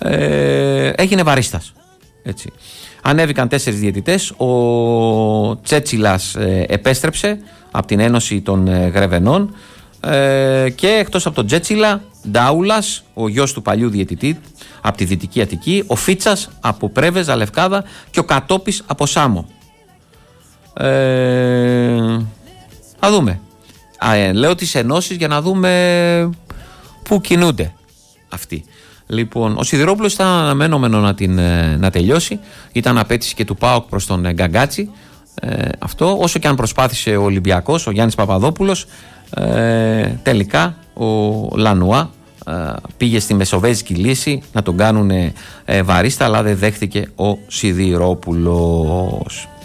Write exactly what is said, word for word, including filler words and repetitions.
ε, έγινε βαρίστας. Έτσι. Ανέβηκαν τέσσερις διαιτητές. Ο Τσέτσιλας ε, επέστρεψε από την Ένωση των ε, Γρεβενών ε, και εκτός από τον Τσέτσιλα, Ντάουλας, ο γιος του παλιού διαιτητή από τη Δυτική Αττική, ο Φίτσας από Πρέβεζα, Λευκάδα και ο Κατόπης από Σάμο. Ε, θα δούμε. Α, ε, λέω τις ενώσεις για να δούμε πού κινούνται αυτοί. Λοιπόν, ο Σιδηρόπουλος ήταν αναμενόμενο να, την, να τελειώσει. Ήταν απέτηση και του ΠΑΟΚ προς τον Γκαγκάτσι. Ε, αυτό, όσο και αν προσπάθησε ο Ολυμπιακός, ο Γιάννης Παπαδόπουλος, ε, τελικά ο Λανουά ε, πήγε στη μεσοβέζικη λύση να τον κάνουν ε, βαρίστα, αλλά δεν δέχτηκε ο Σιδηρόπουλος.